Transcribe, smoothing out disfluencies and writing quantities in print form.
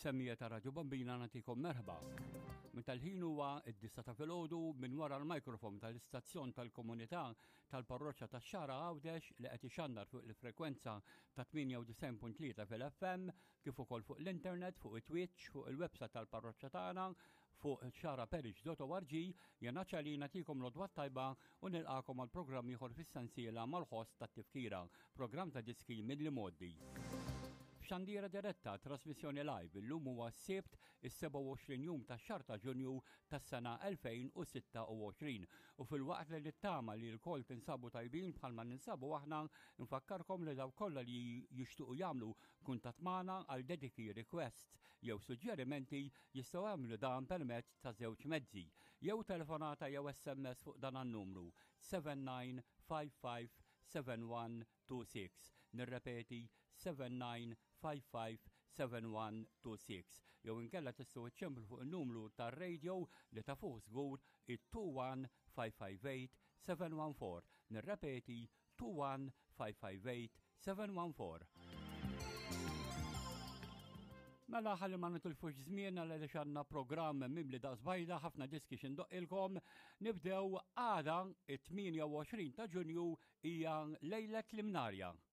Mis-semmija ta' Radio Bambina nagħtikom merħba. Meta l-ħin huwa id-9 ta' filgħodu minn wara l-mikrofon tal-istazzjon tal-komunità tal-parroċċja tax-Xara Għawdex li qed ixandar fuq il-frekwenza ta' 98.3 fil-FM kif ukoll fuq l-internet, fuq it-Twitch, fuq il-website tal-parroċċja tagħna, fuq xaraparish.org jena ċali nagħtikom l-odwa tajba u nilqakom għal programm ieħor fis-sensiela mal-ħost tat-tifkira, programm ta' diski mill-modi. F'xandiera diretta trasmissjoni live illum huwa s-Sibt is-27 jum tax-xahar ta' Ġunju tas-sena 2026 u fil-waqt li nittama li l-kol tinsabu tajbin bħalma ninsabu aħna nfakkarkom li daw kollha li jixtuqu jagħmlu kuntatt magħna għal dediki request jew suġġerimenti jistgħu jagħmlu dan permezz ta' żewġ mezzi jew telefonata jew SMS fuq dan an-numru 79557126. Nirrepeti 79557126. Jew inkella tistgħu iċċemplu fuq in-numru tar-radio li ta' fuq żgur it-21558-714. Nirrepeti 21558-714. Mela ħalli ma nitilfux żmien għal għandna programm mimli daqsbajda ħafna diski xindoqilkom. Nibdew għada it-28 ta' Ġunju hija lejlet Limnarja.